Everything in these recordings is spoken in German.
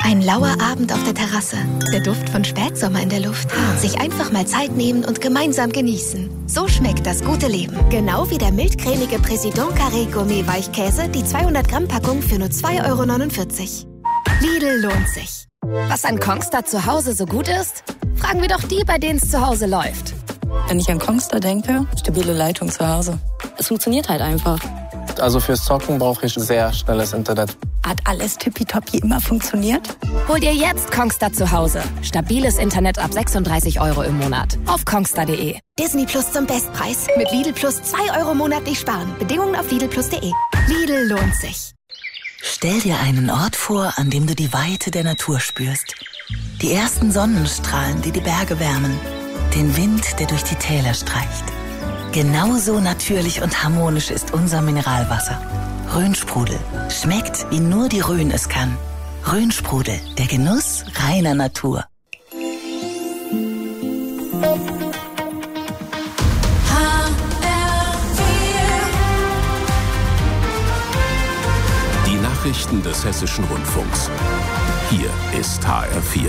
Ein lauer Abend auf der Terrasse, der Duft von Spätsommer in der Luft. Sich einfach mal Zeit nehmen und gemeinsam genießen. So schmeckt das gute Leben. Genau wie der mildcremige Président Carré Gourmet Weichkäse, die 200 Gramm Packung für nur 2,49 €. Lidl lohnt sich. Was an Kongstar zu Hause so gut ist? Fragen wir doch die, bei denen es zu Hause läuft. Wenn ich an Kongstar denke, stabile Leitung zu Hause. Es funktioniert halt einfach. Also fürs Zocken brauche ich sehr schnelles Internet. Hat alles tippitoppi immer funktioniert? Hol dir jetzt Kongstar zu Hause. Stabiles Internet ab 36 € im Monat. Auf kongstar.de. Disney Plus zum Bestpreis. Mit Lidl Plus 2 € monatlich sparen. Bedingungen auf lidlplus.de. Lidl lohnt sich. Stell dir einen Ort vor, an dem du die Weite der Natur spürst. Die ersten Sonnenstrahlen, die die Berge wärmen. Den Wind, der durch die Täler streicht. Genauso natürlich und harmonisch ist unser Mineralwasser. Rhönsprudel. Schmeckt, wie nur die Rhön es kann. Rhönsprudel, der Genuss reiner Natur. Die Nachrichten des Hessischen Rundfunks. Hier ist HR4.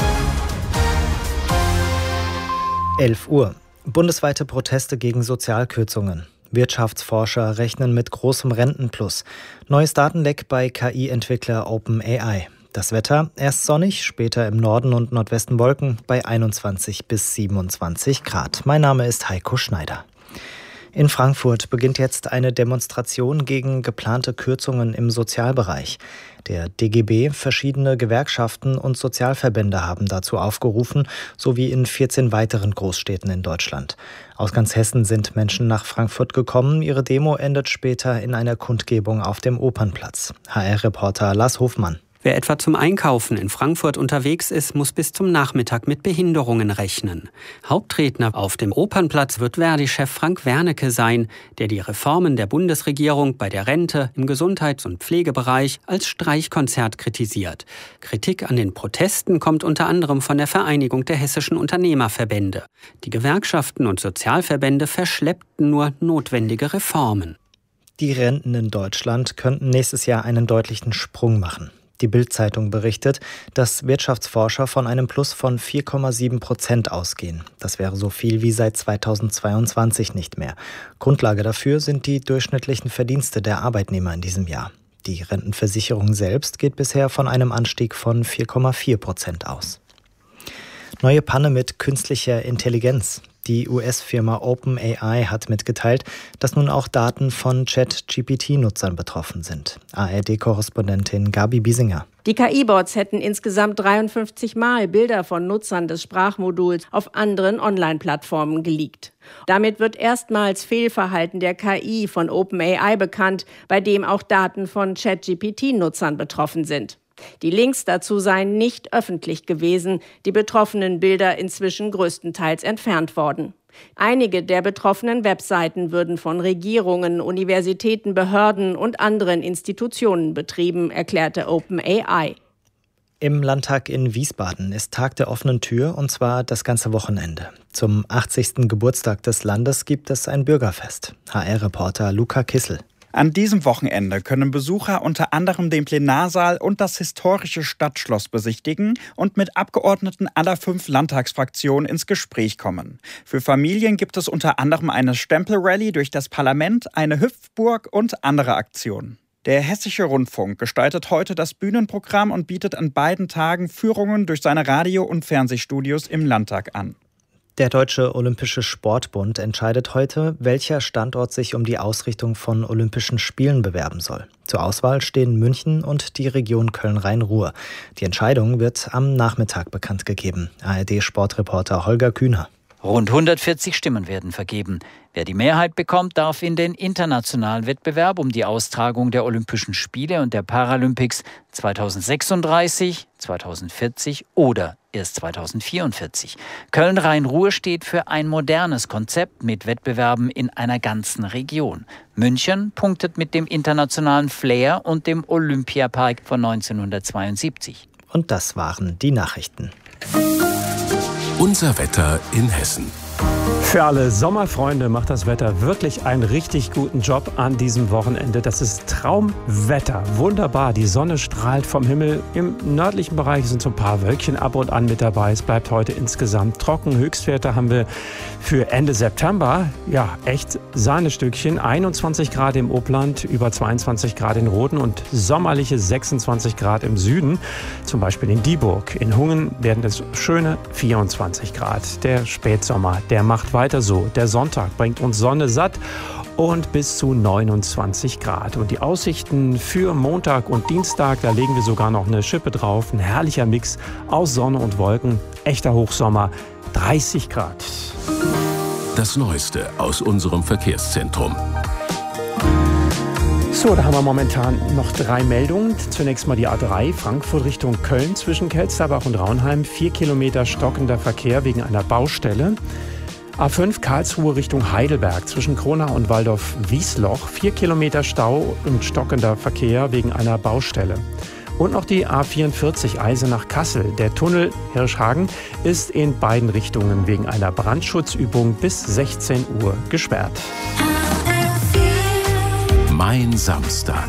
11 Uhr. Bundesweite Proteste gegen Sozialkürzungen. Wirtschaftsforscher rechnen mit großem Rentenplus. Neues Datenleck bei KI-Entwickler OpenAI. Das Wetter, erst sonnig, später im Norden und Nordwesten Wolken bei 21 bis 27 Grad. Mein Name ist Heiko Schneider. In Frankfurt beginnt jetzt eine Demonstration gegen geplante Kürzungen im Sozialbereich. Der DGB, verschiedene Gewerkschaften und Sozialverbände haben dazu aufgerufen, sowie in 14 weiteren Großstädten in Deutschland. Aus ganz Hessen sind Menschen nach Frankfurt gekommen. Ihre Demo endet später in einer Kundgebung auf dem Opernplatz. HR-Reporter Lars Hofmann. Wer etwa zum Einkaufen in Frankfurt unterwegs ist, muss bis zum Nachmittag mit Behinderungen rechnen. Hauptredner auf dem Opernplatz wird Verdi-Chef Frank Wernicke sein, der die Reformen der Bundesregierung bei der Rente, im Gesundheits- und Pflegebereich als Streichkonzert kritisiert. Kritik an den Protesten kommt unter anderem von der Vereinigung der hessischen Unternehmerverbände. Die Gewerkschaften und Sozialverbände verschleppten nur notwendige Reformen. Die Renten in Deutschland könnten nächstes Jahr einen deutlichen Sprung machen. Die Bild-Zeitung berichtet, dass Wirtschaftsforscher von einem Plus von 4,7% ausgehen. Das wäre so viel wie seit 2022 nicht mehr. Grundlage dafür sind die durchschnittlichen Verdienste der Arbeitnehmer in diesem Jahr. Die Rentenversicherung selbst geht bisher von einem Anstieg von 4,4% aus. Neue Panne mit künstlicher Intelligenz. Die US-Firma OpenAI hat mitgeteilt, dass nun auch Daten von ChatGPT-Nutzern betroffen sind. ARD-Korrespondentin Gabi Biesinger. Die KI-Bots hätten insgesamt 53 Mal Bilder von Nutzern des Sprachmoduls auf anderen Online-Plattformen geleakt. Damit wird erstmals Fehlverhalten der KI von OpenAI bekannt, bei dem auch Daten von ChatGPT-Nutzern betroffen sind. Die Links dazu seien nicht öffentlich gewesen, die betroffenen Bilder inzwischen größtenteils entfernt worden. Einige der betroffenen Webseiten würden von Regierungen, Universitäten, Behörden und anderen Institutionen betrieben, erklärte OpenAI. Im Landtag in Wiesbaden ist Tag der offenen Tür, und zwar das ganze Wochenende. Zum 80. Geburtstag des Landes gibt es ein Bürgerfest. HR-Reporter Luca Kissel. An diesem Wochenende können Besucher unter anderem den Plenarsaal und das historische Stadtschloss besichtigen und mit Abgeordneten aller 5 Landtagsfraktionen ins Gespräch kommen. Für Familien gibt es unter anderem eine Stempelrallye durch das Parlament, eine Hüpfburg und andere Aktionen. Der Hessische Rundfunk gestaltet heute das Bühnenprogramm und bietet an beiden Tagen Führungen durch seine Radio- und Fernsehstudios im Landtag an. Der Deutsche Olympische Sportbund entscheidet heute, welcher Standort sich um die Ausrichtung von Olympischen Spielen bewerben soll. Zur Auswahl stehen München und die Region Köln-Rhein-Ruhr. Die Entscheidung wird am Nachmittag bekannt gegeben. ARD-Sportreporter Holger Kühner. Rund 140 Stimmen werden vergeben. Wer die Mehrheit bekommt, darf in den internationalen Wettbewerb um die Austragung der Olympischen Spiele und der Paralympics 2036, 2040 oder erst 2044. Köln-Rhein-Ruhr steht für ein modernes Konzept mit Wettbewerben in einer ganzen Region. München punktet mit dem internationalen Flair und dem Olympiapark von 1972. Und das waren die Nachrichten. Unser Wetter in Hessen. Für alle Sommerfreunde macht das Wetter wirklich einen richtig guten Job an diesem Wochenende. Das ist Traumwetter. Wunderbar. Die Sonne strahlt vom Himmel. Im nördlichen Bereich sind so ein paar Wölkchen ab und an mit dabei. Es bleibt heute insgesamt trocken. Höchstwerte haben wir für Ende September. Ja, echt Sahnestückchen. 21 Grad im Upland, über 22 Grad in Rhoden und sommerliche 26 Grad im Süden. Zum Beispiel in Dieburg. In Hungen werden es schöne 24 Grad. Der Spätsommer, der macht weiter so. Der Sonntag bringt uns Sonne satt und bis zu 29 Grad. Und die Aussichten für Montag und Dienstag, da legen wir sogar noch eine Schippe drauf. Ein herrlicher Mix aus Sonne und Wolken. Echter Hochsommer, 30 Grad. Das Neueste aus unserem Verkehrszentrum. So, da haben wir momentan noch 3 Meldungen. Zunächst mal die A3, Frankfurt Richtung Köln zwischen Kelsterbach und Raunheim. 4 Kilometer stockender Verkehr wegen einer Baustelle. A5 Karlsruhe Richtung Heidelberg zwischen Kronach und Waldorf-Wiesloch. 4 Kilometer Stau und stockender Verkehr wegen einer Baustelle. Und noch die A44 Eisenach-Kassel. Der Tunnel Hirschhagen ist in beiden Richtungen wegen einer Brandschutzübung bis 16 Uhr gesperrt. Mein Samstag.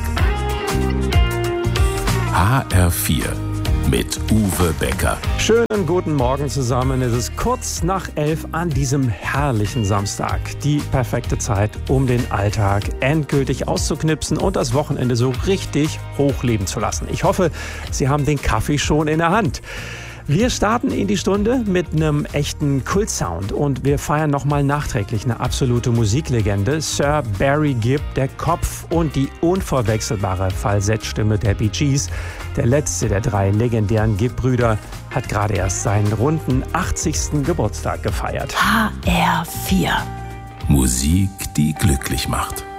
HR4 mit Uwe Becker. Schönen guten Morgen zusammen. Es ist kurz nach 11 an diesem herrlichen Samstag. Die perfekte Zeit, um den Alltag endgültig auszuknipsen und das Wochenende so richtig hochleben zu lassen. Ich hoffe, Sie haben den Kaffee schon in der Hand. Wir starten in die Stunde mit einem echten Kultsound und wir feiern nochmal nachträglich eine absolute Musiklegende. Sir Barry Gibb, der Kopf und die unverwechselbare Falsettstimme der Bee Gees. Der letzte der 3 legendären Gibb-Brüder hat gerade erst seinen runden 80. Geburtstag gefeiert. HR4. Musik, die glücklich macht.